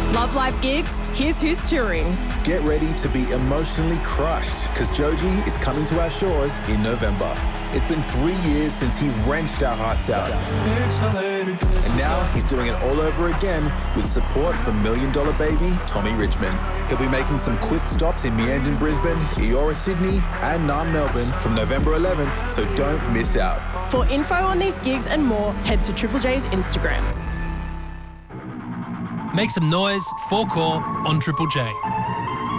Love live gigs? Here's who's touring. Get ready to be emotionally crushed because Joji is coming to our shores in November. It's been 3 years since he wrenched our hearts out. And now he's doing it all over again with support from $1 Million Baby Tommy Richmond. He'll be making some quick stops in Meanjin, Brisbane, Eora, Sydney and Naarm, Melbourne from November 11th, so don't miss out. For info on these gigs and more, head to Triple J's Instagram. Make some noise for Core on Triple J.